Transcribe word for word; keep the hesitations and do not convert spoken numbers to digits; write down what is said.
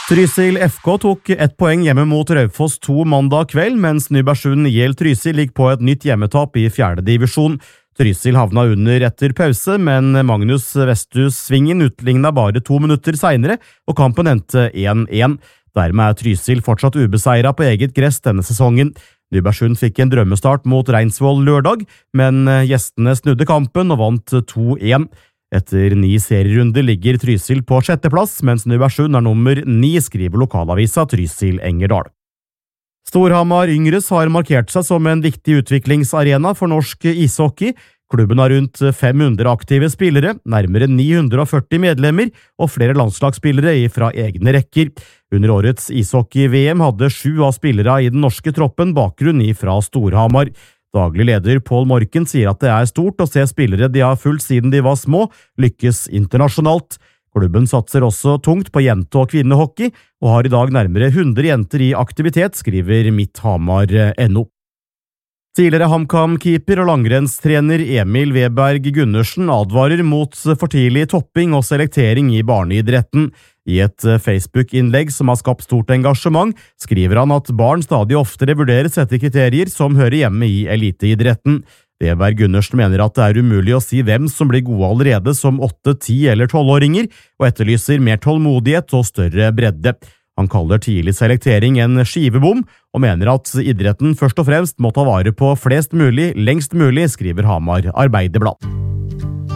Trysil F K tok ett poeng hjemme mot Raufoss to mandag kveld, mens Nybergsund I L Trysil ligger på et nytt hjemmetap I fjerde divisjon. Trysil havna under etter pause, men Magnus Vesthus Svingen utlignet bare to minutter senere, og kampen endte én én. Dermed er Trysil fortsatt ubeseiret på eget gress denne sesongen. Nybergsund fikk en drømmestart mot Reinsvoll lørdag, men gjestene snudde kampen og vant to én. Etter ni serierunder ligger Trysil på sjetteplass, mens Nybergsund er nummer ni, skriver lokalavisa Trysil Engerdal. Storhamar Yngres har markert seg som en viktig utviklingsarena for norsk ishockey. Klubben har rundt fem hundre aktive spillere, nærmere ni hundre og førti medlemmer og flere landslagsspillere fra egne rekker. Under årets ishockey-V M hadde sju av spillere I den norske troppen bakgrunn fra Storhamar. Daglig leder Paul Morken sier at det er stort å se spillere de har fulgt siden de var små, lykkes internasjonalt. Klubben satser også tungt på jente- og kvinnehockey, og har I dag nærmere hundre jenter I aktivitet, skriver Mitthamar punktum N O. Tidligere HamKam-keeper og langrennstrener Emil Weberg Gundersen advarer mot for tidlig topping og selektering I barneidretten. I et Facebook-innlegg som har skapt stort engasjement, skriver han at barn stadig oftere vurderes etter kriterier som hører hjemme I eliteidretten. Weberg Gundersen mener at det er umulig å si hvem som blir gode allerede som åtte, ti eller tolvåringer, og etterlyser mer tålmodighet og større bredde. Han kaller tidlig selektering en skivebom, og mener at idretten først og fremst må ta vare på flest mulig, lengst mulig, skriver Hamar Arbeiderblad.